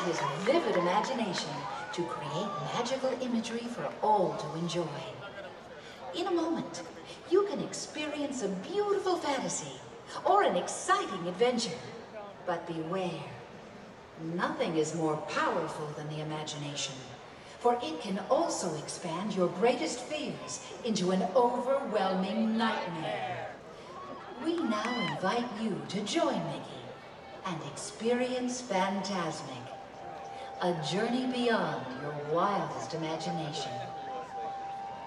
his vivid imagination to create magical imagery for all to enjoy. In a moment, you can experience a beautiful fantasy or an exciting adventure. But beware, nothing is more powerful than the imagination, for it can also expand your greatest fears into an overwhelming nightmare. We now invite you to join Mickey and experience Phantasmic, a journey beyond your wildest imagination.